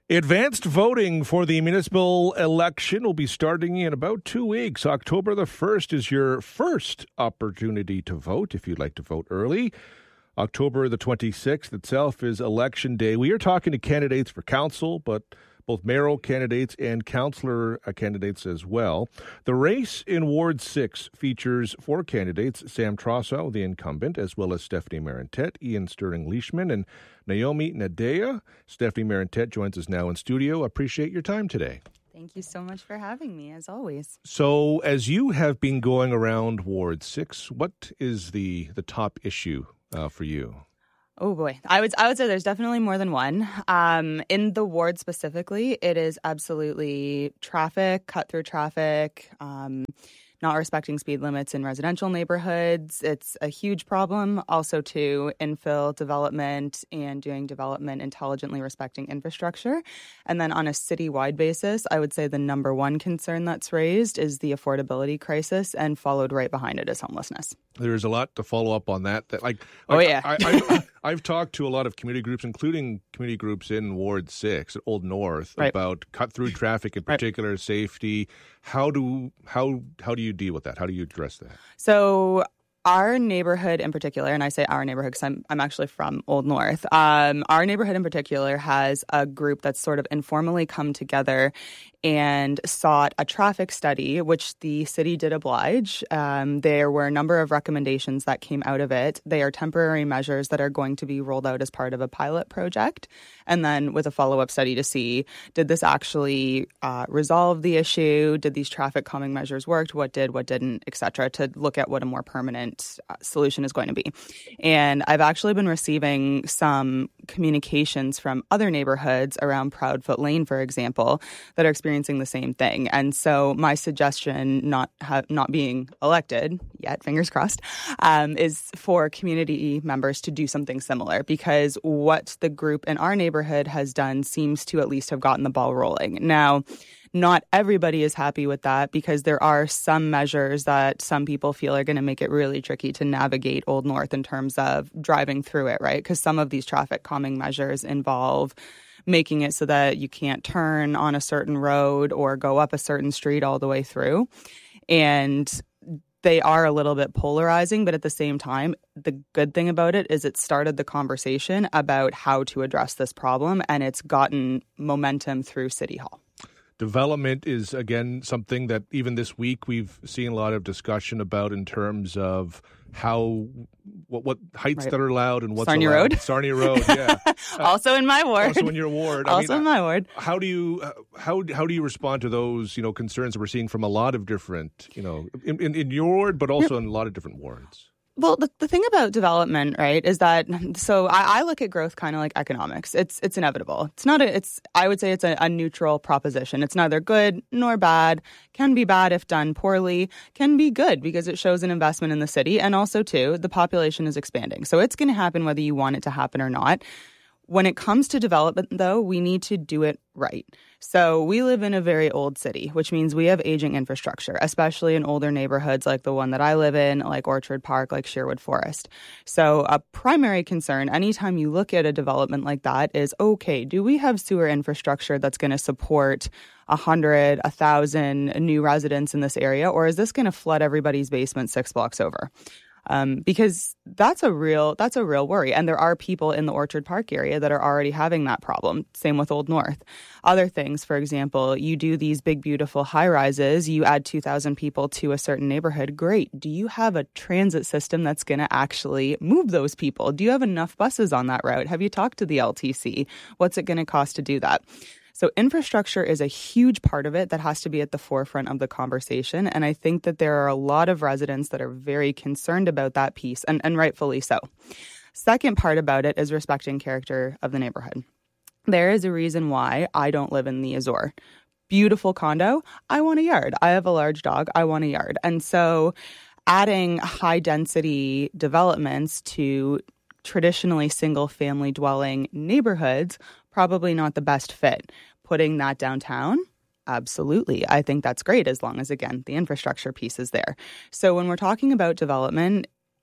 Advanced voting for the municipal election will be starting in about 2 weeks. October the 1st is your first opportunity to vote if you'd like to vote early. October the 26th itself is election day. We are talking to candidates for council, but both mayoral candidates and councillor candidates as well. The race in Ward 6 features 4 candidates: Sam Trossow, the incumbent, as well as Stephanie Marentette, Ian Sterling-Leishman, and Naomi Nadea. Stephanie Marentette joins us now in studio. Appreciate your time today. Thank you so much for having me, as always. So, as you have been going around Ward 6, what is the top issue for you? Oh boy, I would say there's definitely more than one. In the ward specifically, it is absolutely traffic, cut through traffic, not respecting speed limits in residential neighborhoods. It's a huge problem. Also to infill development and doing development intelligently respecting infrastructure. And then on a citywide basis, I would say the number one concern that's raised is the affordability crisis, and followed right behind it is homelessness. There's a lot to follow up on that. I've talked to a lot of community groups, including community groups in Ward 6 at Old North, about cut-through traffic in particular, safety. How do you deal with that? How do you address that? So our neighborhood in particular, and I say our neighborhood because I'm actually from Old North, our neighborhood in particular has a group that's sort of informally come together and sought a traffic study, which the city did oblige. There were a number of recommendations that came out of it. They are temporary measures that are going to be rolled out as part of a pilot project, and then with a follow-up study to see, did this actually resolve the issue? Did these traffic calming measures work? What did, what didn't, et cetera, to look at what a more permanent solution is going to be. And I've actually been receiving some communications from other neighborhoods around Proudfoot Lane, for example, that are experiencing the same thing. And so my suggestion, not being elected yet, fingers crossed, is for community members to do something similar, because what the group in our neighborhood has done seems to at least have gotten the ball rolling. Now, not everybody is happy with that, because there are some measures that some people feel are going to make it really tricky to navigate Old North in terms of driving through it, right? Because some of these traffic calming measures involve making it so that you can't turn on a certain road or go up a certain street all the way through. And they are a little bit polarizing, but at the same time, the good thing about it is it started the conversation about how to address this problem, and it's gotten momentum through City Hall. Development is, again, something that even this week we've seen a lot of discussion about in terms of what heights that are allowed and what's Sarnia allowed. Road. Sarnia Road, yeah. Also in my ward. Also in your ward. In my ward. How do you respond to those concerns that we're seeing from a lot of different in your ward, but also in a lot of different wards? Well, the thing about development, right, is that, so I look at growth kind of like economics. It's inevitable. I would say it's a neutral proposition. It's neither good nor bad, can be bad if done poorly, can be good because it shows an investment in the city. And also, too, the population is expanding. So it's going to happen whether you want it to happen or not. When it comes to development, though, we need to do it right. So we live in a very old city, which means we have aging infrastructure, especially in older neighborhoods like the one that I live in, like Orchard Park, like Sherwood Forest. So a primary concern anytime you look at a development like that is, okay, do we have sewer infrastructure that's going to support 100, 1,000 new residents in this area, or is this going to flood everybody's basement 6 blocks over? Because that's a real worry. And there are people in the Orchard Park area that are already having that problem. Same with Old North. Other things, for example, you do these big, beautiful high rises, you add 2,000 people to a certain neighborhood. Great. Do you have a transit system that's going to actually move those people? Do you have enough buses on that route? Have you talked to the LTC? What's it going to cost to do that? So infrastructure is a huge part of it that has to be at the forefront of the conversation. And I think that there are a lot of residents that are very concerned about that piece, and rightfully so. Second part about it is respecting character of the neighborhood. There is a reason why I don't live in the Azure. Beautiful condo, I want a yard. I have a large dog, I want a yard. And so adding high density developments to traditionally single family dwelling neighborhoods, probably not the best fit. Putting that downtown, absolutely. I think that's great as long as, again, the infrastructure piece is there. So when we're talking about development,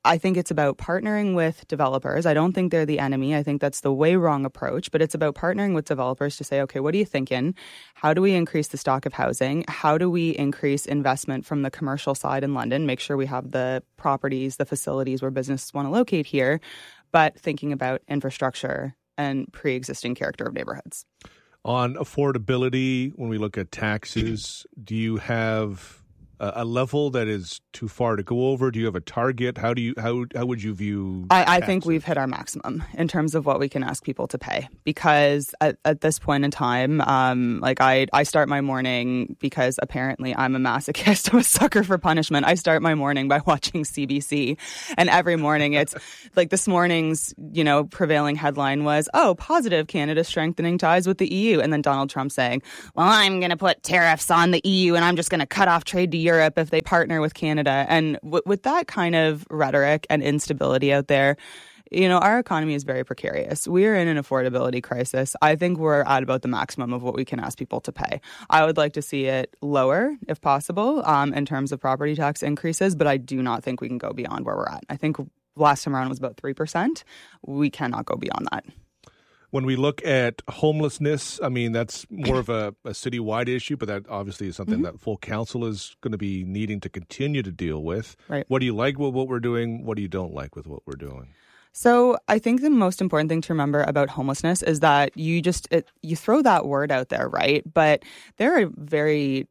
I think it's about partnering with developers. I don't think they're the enemy. I think that's the way wrong approach, but it's about partnering with developers to say, okay, what are you thinking? How do we increase the stock of housing? How do we increase investment from the commercial side in London? Make sure we have the properties, the facilities where businesses want to locate here, but thinking about infrastructure and pre-existing character of neighborhoods. On affordability, when we look at taxes, do you have a level that is too far to go over? Do you have a target? How would you view I think we've hit our maximum in terms of what we can ask people to pay, because at this point in time, I start my morning, because apparently I'm a masochist, I'm a sucker for punishment. I start my morning by watching CBC, and every morning it's like this morning's, prevailing headline was, positive, Canada strengthening ties with the EU. And then Donald Trump saying, well, I'm going to put tariffs on the EU and I'm just going to cut off trade to Europe if they partner with Canada. And with that kind of rhetoric and instability out there, our economy is very precarious. We're in an affordability crisis. I think we're at about the maximum of what we can ask people to pay. I would like to see it lower, if possible, in terms of property tax increases, but I do not think we can go beyond where we're at. I think last time around was about 3%. We cannot go beyond that. When we look at homelessness, I mean, that's more of a citywide issue, but that obviously is something that full council is going to be needing to continue to deal with. Right. What do you like with what we're doing? What do you don't like with what we're doing? So I think the most important thing to remember about homelessness is that you throw that word out there, right? But it's a very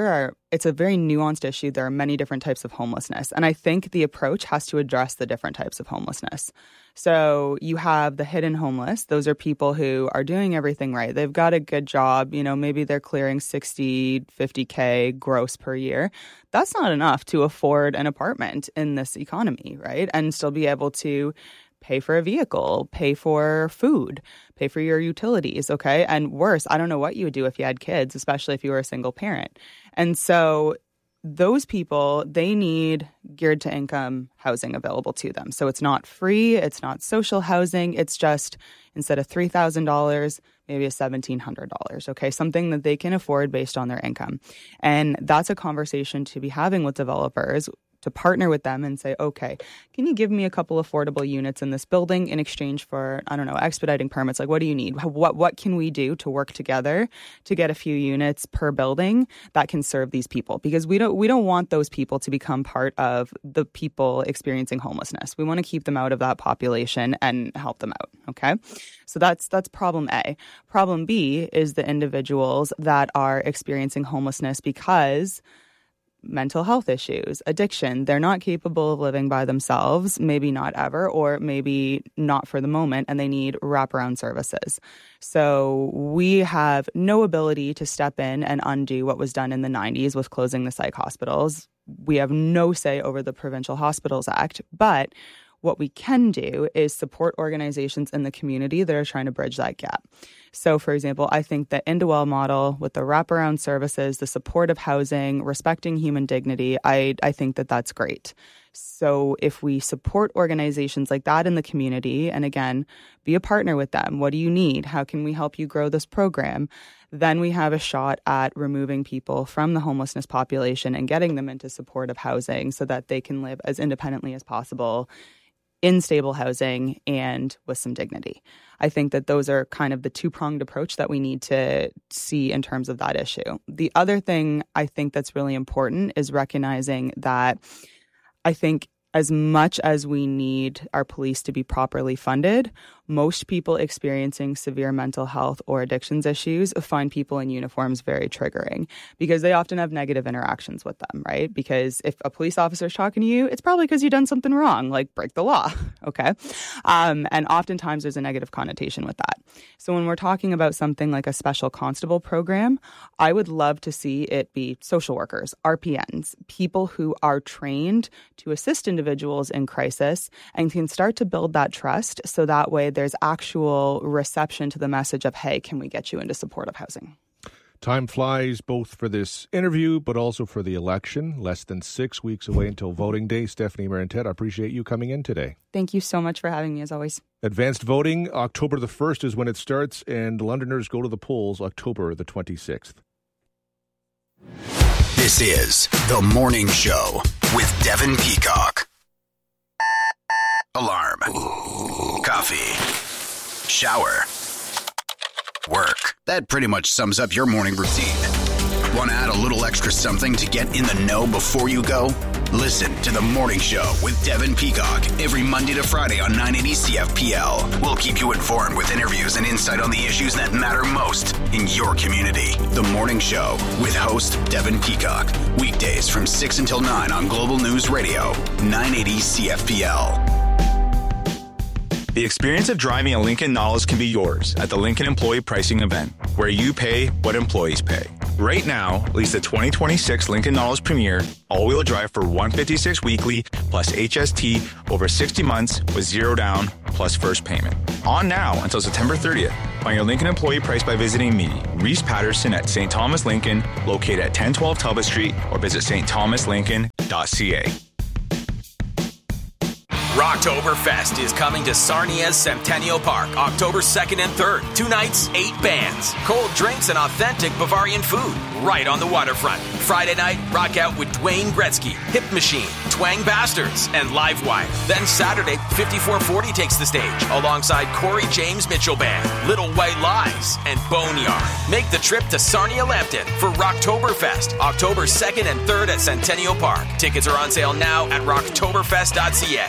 nuanced issue. There are many different types of homelessness. And I think the approach has to address the different types of homelessness. So you have the hidden homeless. Those are people who are doing everything right. They've got a good job. Maybe they're clearing 60, 50K gross per year. That's not enough to afford an apartment in this economy, right? And still be able to pay for a vehicle, pay for food, pay for your utilities, okay? And worse, I don't know what you would do if you had kids, especially if you were a single parent. And so those people, they need geared to income housing available to them. So it's not free, it's not social housing, it's just instead of $3,000, maybe $1,700, okay? Something that they can afford based on their income. And that's a conversation to be having with developers, to partner with them and say, okay, can you give me a couple affordable units in this building in exchange for, expediting permits? Like, what do you need? What can we do to work together to get a few units per building that can serve these people? Because we don't want those people to become part of the people experiencing homelessness. We want to keep them out of that population and help them out, okay? So that's problem A. Problem B is the individuals that are experiencing homelessness because mental health issues, addiction, they're not capable of living by themselves, maybe not ever, or maybe not for the moment, and they need wraparound services. So we have no ability to step in and undo what was done in the 90s with closing the psych hospitals. We have no say over the Provincial Hospitals Act, but what we can do is support organizations in the community that are trying to bridge that gap. So, for example, I think the Indewell model with the wraparound services, the supportive housing, respecting human dignity, I think that that's great. So if we support organizations like that in the community, and again, be a partner with them, what do you need? How can we help you grow this program? Then we have a shot at removing people from the homelessness population and getting them into supportive housing so that they can live as independently as possible in stable housing and with some dignity. I think that those are kind of the two-pronged approach that we need to see in terms of that issue. The other thing I think that's really important is recognizing that I think as much as we need our police to be properly funded, most people experiencing severe mental health or addictions issues find people in uniforms very triggering because they often have negative interactions with them, right? Because if a police officer is talking to you, it's probably because you've done something wrong, like break the law, okay? And oftentimes there's a negative connotation with that. So when we're talking about something like a special constable program, I would love to see it be social workers, RPNs, people who are trained to assist individuals in crisis and can start to build that trust so that way there's actual reception to the message of, hey, can we get you into supportive housing? Time flies both for this interview, but also for the election. Less than 6 weeks away until voting day. Stephanie Marantet, I appreciate you coming in today. Thank you so much for having me, as always. Advanced voting, October the 1st is when it starts, and Londoners go to the polls October the 26th. This is The Morning Show with Devin Peacock. Alarm. Coffee. Shower. Work. That pretty much sums up your morning routine. Want to add a little extra something to get in the know before you go? Listen to The Morning Show with Devin Peacock every Monday to Friday on 980 CFPL. We'll keep you informed with interviews and insight on the issues that matter most in your community. The Morning Show with host Devin Peacock. Weekdays from 6 until 9 on Global News Radio, 980 CFPL. The experience of driving a Lincoln Nautilus can be yours at the Lincoln Employee Pricing Event, where you pay what employees pay. Right now, lease the 2026 Lincoln Nautilus Premier all-wheel drive for $156 weekly plus HST over 60 months with zero down plus first payment. On now until September 30th. Find your Lincoln employee price by visiting me, Reese Patterson at St. Thomas Lincoln, located at 1012 Talbot Street, or visit stthomaslincoln.ca. Rocktoberfest is coming to Sarnia's Centennial Park, October 2nd and 3rd. 2 nights, 8 bands, cold drinks, and authentic Bavarian food right on the waterfront. Friday night, rock out with Dwayne Gretzky, Hip Machine, Twang Bastards, and Livewire. Then Saturday, 5440 takes the stage alongside Corey James Mitchell Band, Little White Lies, and Boneyard. Make the trip to Sarnia Lambton for Rocktoberfest, October 2nd and 3rd at Centennial Park. Tickets are on sale now at rocktoberfest.ca.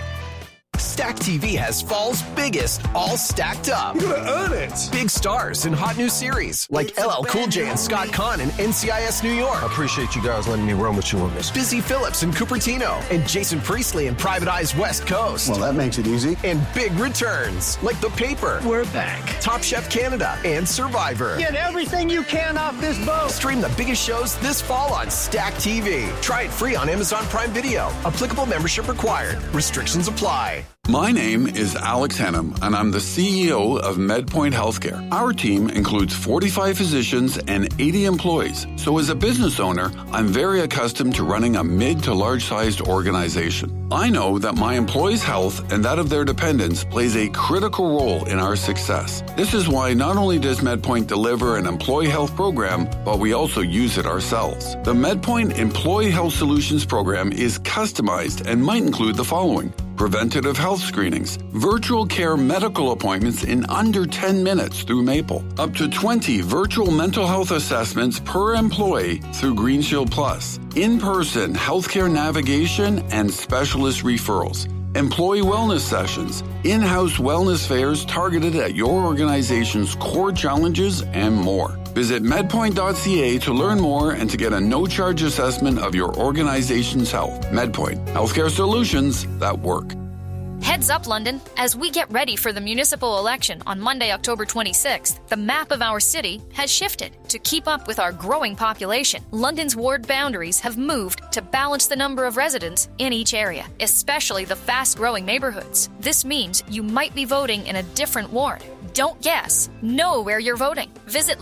Stack TV has fall's biggest, all stacked up. You're gonna earn it. Big stars and hot new series like LL Cool J and Scott Conn in NCIS New York. I appreciate you guys letting me run with you on this. Busy Phillips and Cupertino, and Jason Priestley in Private Eye's West Coast. Well, that makes it easy. And big returns like The Paper. We're back. Top Chef Canada and Survivor. Get everything you can off this boat. Stream the biggest shows this fall on Stack TV. Try it free on Amazon Prime Video. Applicable membership required. Restrictions apply. My name is Alex Hennum, and I'm the CEO of MedPoint Healthcare. Our team includes 45 physicians and 80 employees. So as a business owner, I'm very accustomed to running a mid to large-sized organization. I know that my employees' health and that of their dependents plays a critical role in our success. This is why not only does MedPoint deliver an employee health program, but we also use it ourselves. The MedPoint Employee Health Solutions program is customized and might include the following: preventative health screenings, virtual care medical appointments in under 10 minutes through Maple, up to 20 virtual mental health assessments per employee through Green Shield Plus, in-person healthcare navigation and specialist referrals, employee wellness sessions, in-house wellness fairs targeted at your organization's core challenges, and more. Visit medpoint.ca to learn more and to get a no-charge assessment of your organization's health. MedPoint, healthcare solutions that work. Heads up, London. As we get ready for the municipal election on Monday, October 26th, the map of our city has shifted. To keep up with our growing population, London's ward boundaries have moved to balance the number of residents in each area, especially the fast-growing neighborhoods. This means you might be voting in a different ward. Don't guess. Know where you're voting. Visit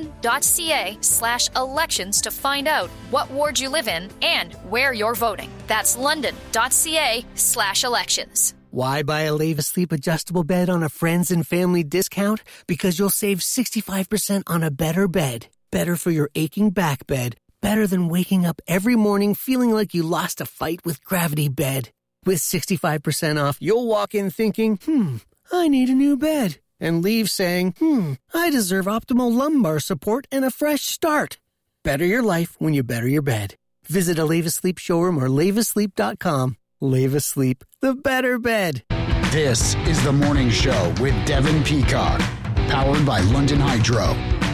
london.ca/elections to find out what ward you live in and where you're voting. That's london.ca/elections. Why buy a Leva Sleep adjustable bed on a friends and family discount? Because you'll save 65% on a better bed. Better for your aching back bed. Better than waking up every morning feeling like you lost a fight with Gravity Bed. With 65% off, you'll walk in thinking, I need a new bed. And leave saying, I deserve optimal lumbar support and a fresh start. Better your life when you better your bed. Visit a Leva Sleep showroom or levasleep.com. Leva Sleep, the better bed. This is The Morning Show with Devin Peacock, powered by London Hydro.